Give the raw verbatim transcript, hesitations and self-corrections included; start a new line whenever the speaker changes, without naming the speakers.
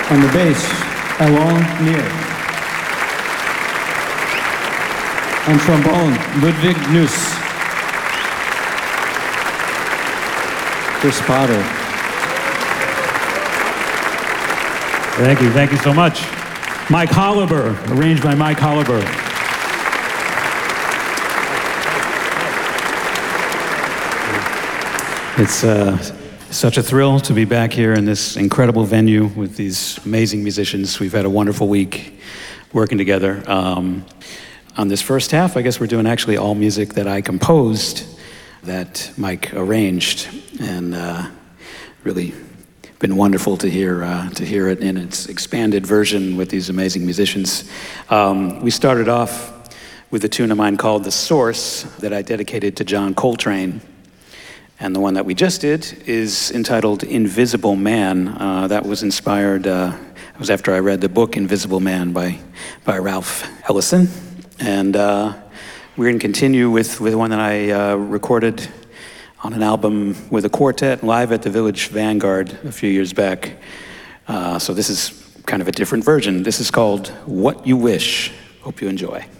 On the bass, Alon Nier. On trombone, Ludwig Nuss. Chris Potter.
Thank you, thank you so much. Mike Holliber, arranged by Mike Holliber. It's uh, such a thrill to be back here in this incredible venue with these amazing musicians. We've had a wonderful week working together. Um, on this first half, I guess we're doing actually all music that I composed that Mike arranged, and uh, really been wonderful to hear uh, to hear it in its expanded version with these amazing musicians. Um, we started off with a tune of mine called The Source that I dedicated to John Coltrane. And the one that we just did is entitled Invisible Man. Uh, that was inspired, uh, it was after I read the book Invisible Man by, by Ralph Ellison. And uh, we're gonna continue with, with one that I uh, recorded on an album with a quartet live at the Village Vanguard a few years back. Uh, so this is kind of a different version. This is called What You Wish. Hope you enjoy.